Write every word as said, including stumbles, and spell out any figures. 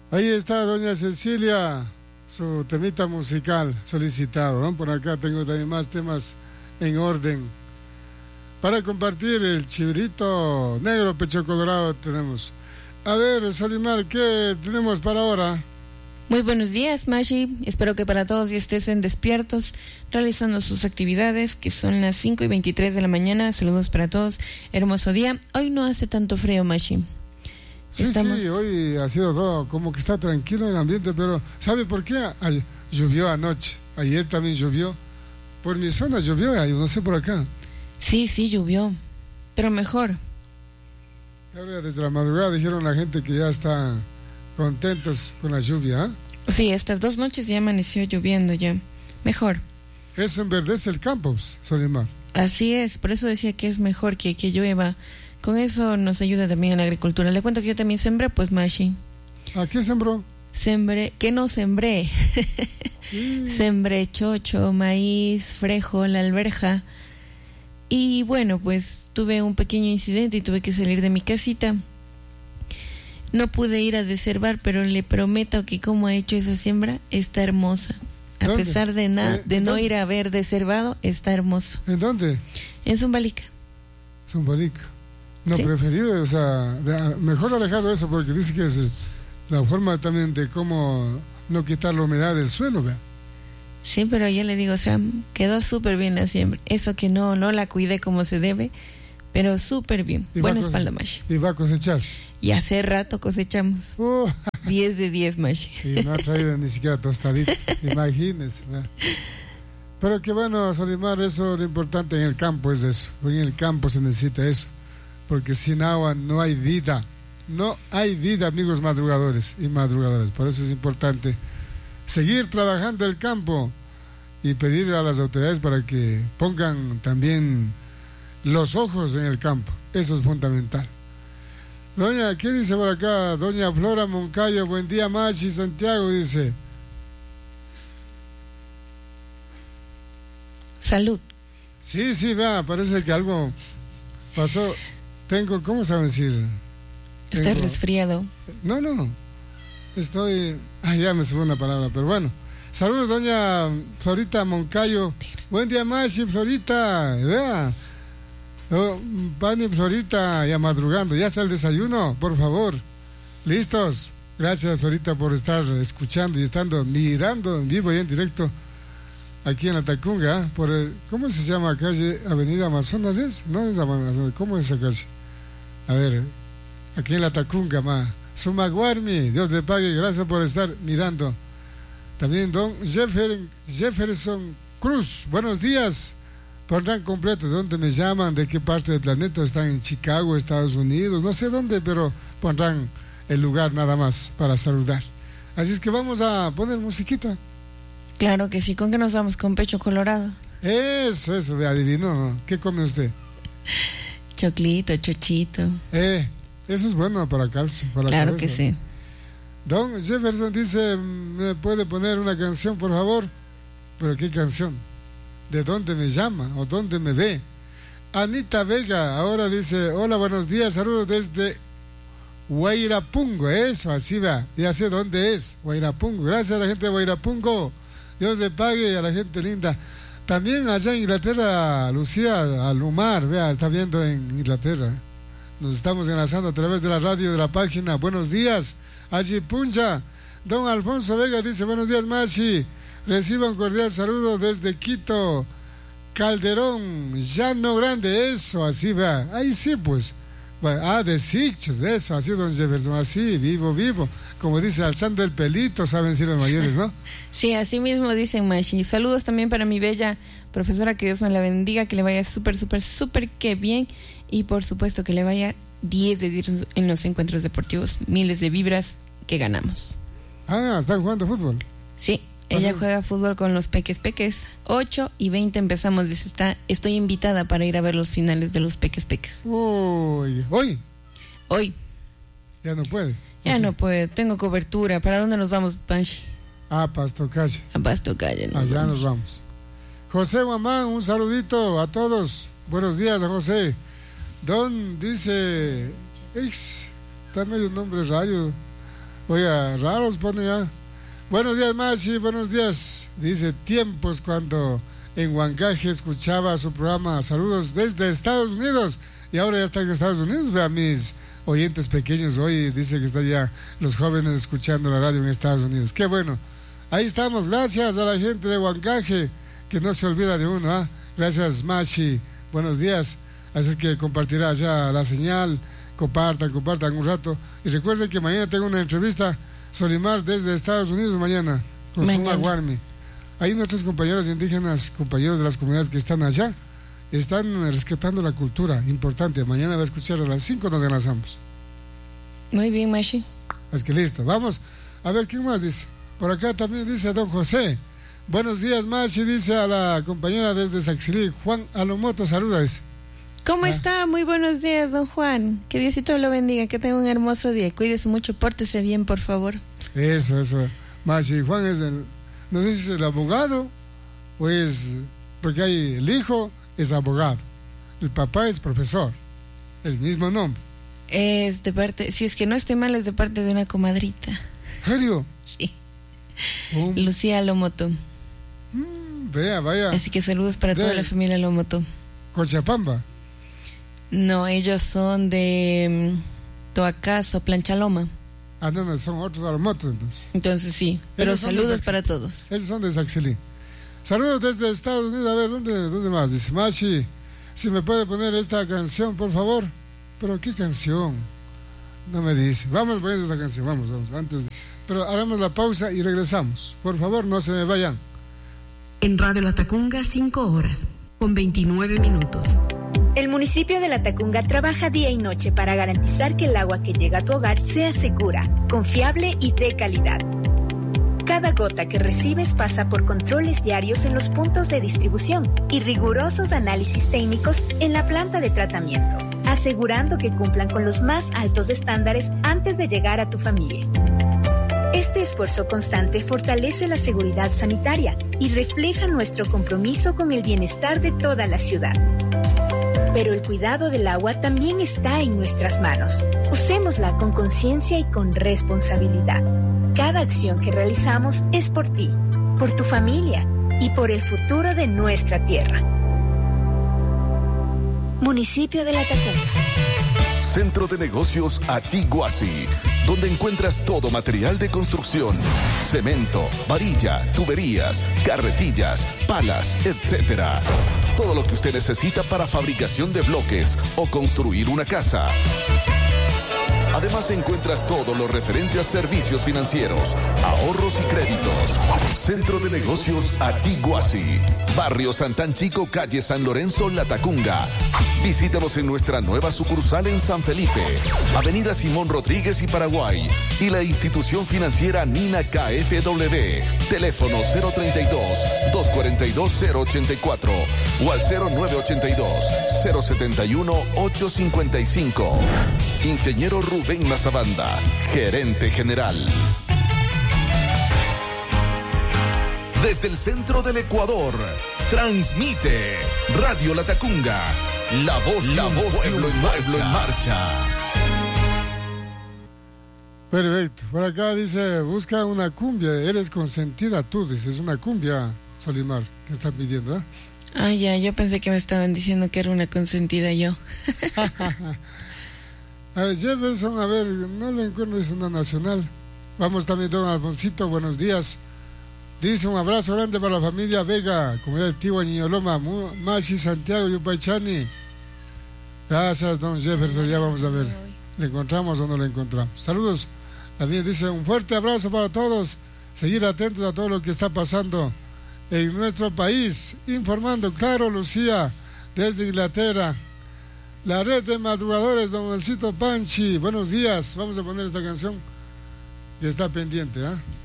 Ahí está doña Cecilia, su temita musical solicitado, ¿no? Por acá tengo también más temas en orden para compartir. El chivrito negro pecho colorado tenemos. A ver, Solimar, ¿qué tenemos para ahora? Muy buenos días, Mashi. Espero que para todos ya estén despiertos, realizando sus actividades, que son las cinco y veintitrés de la mañana. Saludos para todos. Hermoso día. Hoy no hace tanto frío, Mashi. Sí, Estamos... sí, hoy ha sido todo, como que está tranquilo el ambiente, pero ¿sabe por qué? Ay, llovió anoche, ayer también llovió. Por mi zona llovió, ay, no sé por acá. Sí, sí, llovió, pero mejor. Ahora desde la madrugada dijeron la gente que ya está contentos con la lluvia, ¿eh? Sí, estas dos noches ya amaneció lloviendo ya. Mejor. Eso enverdece el campo, Solimar. Así es, por eso decía que es mejor que, que llueva. Con eso nos ayuda también a la agricultura. Le cuento que yo también sembré, pues, Mashi. ¿A qué sembró? Sembré, ¿qué no sembré? mm. Sembré chocho, maíz, frijol, alberja. Y bueno, pues tuve un pequeño incidente y tuve que salir de mi casita. No pude ir a deservar, pero le prometo que como ha hecho esa siembra, está hermosa. A ¿Dónde? pesar de, na- eh, de no ¿dónde? ir a haber deservado, está hermoso. ¿En dónde? En Zumbalica. Zumbalica. No, ¿Sí? preferido, o sea, de, mejor alejado eso, porque dice que es la forma también de cómo no quitar la humedad del suelo, ¿ve? Sí, pero yo le digo, o sea, quedó súper bien la siembra. Eso que no, no la cuidé como se debe, pero súper bien. Buena espalda, Mashi. ¿Y va a cosechar? Y hace rato cosechamos. Uh. diez de diez, Mashi. Y no ha traído ni siquiera tostadito, imagínese. ¿Ve? Pero que bueno, Solimar, eso lo importante en el campo es eso. En el campo se necesita eso. Porque sin agua no hay vida. No hay vida, amigos madrugadores y madrugadoras. Por eso es importante seguir trabajando el campo y pedir a las autoridades para que pongan también los ojos en el campo. Eso es fundamental. Doña, ¿qué dice por acá? Doña Flora Moncayo, buen día, Machi Santiago, dice. Salud. Sí, sí, vea, parece que algo pasó. Tengo, ¿cómo se va a decir? Está resfriado. No, no, estoy... Ah, ya me subió una palabra, pero bueno. Saludos, doña Florita Moncayo. Buen día, Machi, Florita. Vea. Oh, pan y Florita, ya madrugando. ¿Ya está el desayuno? Por favor. ¿Listos? Gracias, Florita, por estar escuchando y estando mirando en vivo y en directo aquí en la Tacunga, por el... ¿Cómo se llama calle? Avenida Amazonas, ¿es? No es Amazonas, ¿cómo es esa calle? A ver, aquí en la Tacunga, ma. Sumaguarmi, Dios le pague, gracias por estar mirando. También don Jeffer, Jefferson Cruz, buenos días. Pondrán completo de dónde me llaman, de qué parte del planeta, están en Chicago, Estados Unidos, no sé dónde, pero pondrán el lugar nada más para saludar. Así es que vamos a poner musiquita. Claro que sí, ¿con qué nos vamos? Con pecho colorado. Eso, eso, me adivinó, ¿no? ¿Qué come usted? Choclito, chochito. Eh, eso es bueno para calcio, para claro la cabeza. que sí. Don Jefferson dice, ¿me puede poner una canción, por favor? ¿Pero qué canción? ¿De dónde me llama o dónde me ve? Anita Vega ahora dice, hola, buenos días, saludos desde Huayrapungo. Eso, así va, ya sé dónde es, Huayrapungo. Gracias a la gente de Huayrapungo, Dios le pague a la gente linda. También allá en Inglaterra, Lucía Alumar, vea, está viendo en Inglaterra. Nos estamos enlazando a través de la radio de la página. Buenos días, allí Puncha. Don Alfonso Vega dice, buenos días, Machi. Reciba un cordial saludo desde Quito, Calderón, Llano Grande. Eso, así va. Ahí sí, pues. Bueno, ah, de Sixchos, eso, así, don Jefferson, así, vivo, vivo. Como dice, alzando el pelito, saben si los mayores, ¿no? Sí, así mismo dicen, Machi. Saludos también para mi bella profesora, que Dios me la bendiga, que le vaya súper, súper, súper que bien. Y por supuesto que le vaya diez de diez en los encuentros deportivos, miles de vibras que ganamos. Ah, ¿están jugando fútbol? Sí. Ella juega fútbol con los peques peques. ocho y veinte empezamos. Dice, está, estoy invitada para ir a ver los finales de los peques peques. Uy, ¿hoy? Hoy. Ya no puede. Ya ¿sí? no puede. Tengo cobertura. ¿Para dónde nos vamos, Panchi? A Pasto Calle. A Pasto Calle. Nos Allá vamos. nos vamos. José Guamán, un saludito a todos. Buenos días, José. Don dice, ex, está medio nombre raro. Oiga, raros pone ya. Buenos días, Machi, buenos días. Dice, tiempos cuando en Huancaje escuchaba su programa. Saludos desde Estados Unidos. Y ahora ya está en Estados Unidos. Vea mis oyentes pequeños hoy. Dice que están ya los jóvenes escuchando la radio en Estados Unidos. Qué bueno. Ahí estamos. Gracias a la gente de Huancaje, que no se olvida de uno. ¿eh? Gracias, Machi. Buenos días. Así es que compartirá ya la señal. Compartan, compartan un rato. Y recuerden que mañana tengo una entrevista, Solimar, desde Estados Unidos, mañana, con Suma Guarmi. Hay nuestros compañeros indígenas, compañeros de las comunidades que están allá, están rescatando la cultura, importante. Mañana va a escuchar a las cinco, nos enlazamos. Muy bien, Machi. Es que listo, vamos. A ver, ¿quién más dice? Por acá también dice don José. Buenos días, Machi, dice a la compañera desde Saxilí, Juan Alomoto, saluda, dice. ¿Cómo ah. está? Muy buenos días, don Juan. Que Diosito lo bendiga, que tenga un hermoso día. Cuídese mucho, pórtese bien, por favor. Eso, eso. Machi, Juan es el, no sé si es el abogado o es, porque hay el hijo es abogado, el papá es profesor, el mismo nombre. Es de parte, si es que no estoy mal, es de parte de una comadrita. ¿En serio? Sí. Um, Lucía Lomoto. Mm, vea, vaya. Así que saludos para de toda la familia Lomoto. Cochabamba. No, ellos son de um, Toacazo, Planchaloma. Ah, no, no, son otros Alomotos entonces. Entonces sí, pero saludos para todos. Ellos son de Saxilí. Saludos desde Estados Unidos. A ver, ¿dónde, dónde más? Dice Machi, si me puede poner esta canción, por favor. ¿Pero qué canción? No me dice. Vamos poniendo esta canción, vamos, vamos. Antes de... Pero haremos la pausa y regresamos. Por favor, no se me vayan. En Radio Latacunga, cinco horas, con veintinueve minutos. El municipio de Latacunga trabaja día y noche para garantizar que el agua que llega a tu hogar sea segura, confiable y de calidad. Cada gota que recibes pasa por controles diarios en los puntos de distribución y rigurosos análisis técnicos en la planta de tratamiento, asegurando que cumplan con los más altos estándares antes de llegar a tu familia. Este esfuerzo constante fortalece la seguridad sanitaria y refleja nuestro compromiso con el bienestar de toda la ciudad. Pero el cuidado del agua también está en nuestras manos. Usémosla con conciencia y con responsabilidad. Cada acción que realizamos es por ti, por tu familia y por el futuro de nuestra tierra. Municipio de Latacunga. Centro de Negocios Achiguasi, donde encuentras todo material de construcción, cemento, varilla, tuberías, carretillas, palas, etcétera. Todo lo que usted necesita para fabricación de bloques o construir una casa. Además encuentras todo lo referente a servicios financieros, ahorros y créditos. Centro de Negocios Achiguasi, Barrio Santán Chico, calle San Lorenzo, Latacunga. Visítanos en nuestra nueva sucursal en San Felipe, Avenida Simón Rodríguez y Paraguay, y la institución financiera Nina K F W. Teléfono cero treinta y dos, doscientos cuarenta y dos, cero ochenta y cuatro o al cero nueve ochenta y dos, cero setenta y uno, ochocientos cincuenta y cinco. Ingeniero Rubén Mazabanda, gerente general. Desde el centro del Ecuador, transmite Radio Latacunga, la voz, la de, un voz pueblo de un pueblo en marcha. Perfecto. Por acá dice, busca una cumbia, eres consentida tú, dices, una cumbia, Solimar, que está pidiendo, ¿eh? Ah, ya, yo pensé que me estaban diciendo que era una consentida yo. A ver, Jefferson, a ver, no lo encuentro, es una nacional. Vamos también, don Alfonsito, buenos días. Dice, un abrazo grande para la familia Vega, comunidad Tigua, Niñoloma, Machi, Santiago, Yupaychani. Gracias, don Jefferson, ya vamos a ver, ¿le encontramos o no le encontramos? Saludos, también dice, un fuerte abrazo para todos, seguir atentos a todo lo que está pasando en nuestro país, informando, claro, Lucía, desde Inglaterra. La red de madrugadores, don Elcito Panchi, buenos días, vamos a poner esta canción que está pendiente, ¿ah? ¿eh?